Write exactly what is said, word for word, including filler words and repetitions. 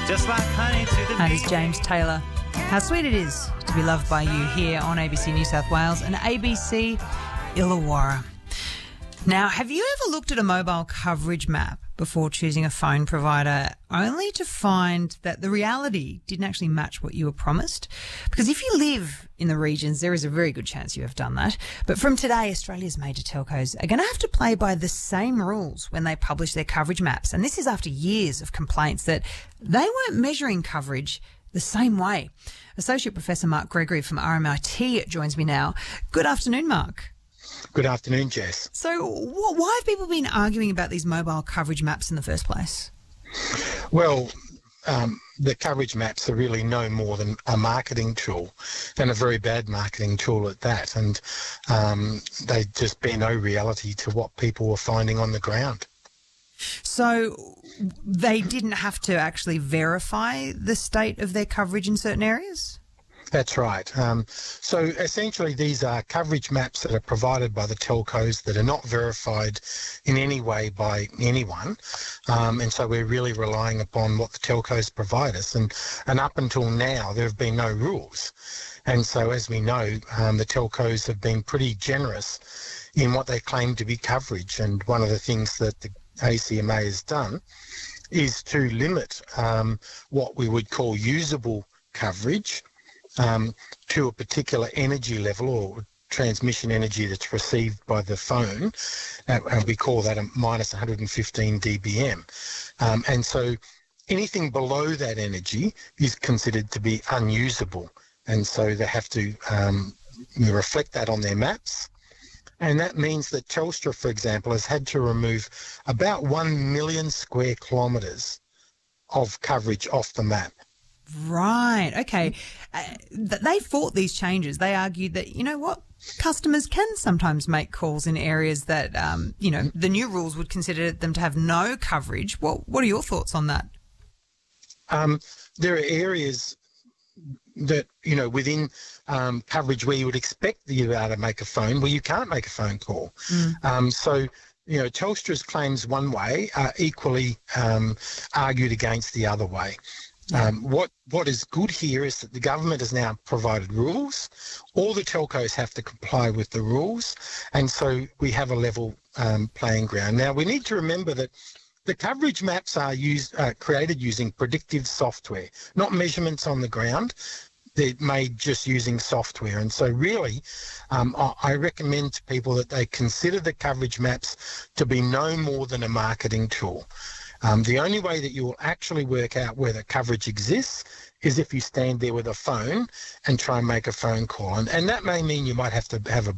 just like honey to the That bee. is James Taylor. How sweet it is to be loved by you here on A B C New South Wales and A B C Illawarra. Now, have you ever looked at a mobile coverage map before choosing a phone provider only to find that the reality didn't actually match what you were promised? Because if you live in the regions, there is a very good chance you have done that. But from today, Australia's major telcos are going to have to play by the same rules when they publish their coverage maps. And this is after years of complaints that they weren't measuring coverage the same way. Associate Professor Mark Gregory from R M I T joins me now. Good afternoon, Mark. Good afternoon, Jess. So wh- why have people been arguing about these mobile coverage maps in the first place? Well, um, the coverage maps are really no more than a marketing tool, and a very bad marketing tool at that. And um, they just bear no reality to what people were finding on the ground. So they didn't have to actually verify the state of their coverage in certain areas? That's right. Um, so essentially these are coverage maps that are provided by the telcos that are not verified in any way by anyone. Um, and so we're really relying upon what the telcos provide us. And, and up until now, there have been no rules. And so as we know, um, the telcos have been pretty generous in what they claim to be coverage. And one of the things that the A C M A has done is to limit um, what we would call usable coverage Um, to a particular energy level or transmission energy that's received by the phone, uh, and we call that a minus one hundred fifteen d B m. Um, and so anything below that energy is considered to be unusable, and so they have to um, reflect that on their maps. And that means that Telstra, for example, has had to remove about one million square kilometres of coverage off the map. Right. Okay. Uh, th- they fought these changes. They argued that, you know what, customers can sometimes make calls in areas that, um, you know, the new rules would consider them to have no coverage. What What are your thoughts on that? Um, there are areas that, you know, within um, coverage where you would expect that you're able to make a phone, where you can't make a phone call. Mm. Um, so, you know, Telstra's claims one way are equally um, argued against the other way. Um, what what is good here is that the government has now provided rules. All the telcos have to comply with the rules, and so we have a level um, playing ground. Now, we need to remember that the coverage maps are used, uh, created using predictive software, not measurements on the ground. They're made just using software, and so really, um, I, I recommend to people that they consider the coverage maps to be no more than a marketing tool. Um, the only way that you will actually work out whether coverage exists is if you stand there with a phone and try and make a phone call. And, and that may mean you might have to have a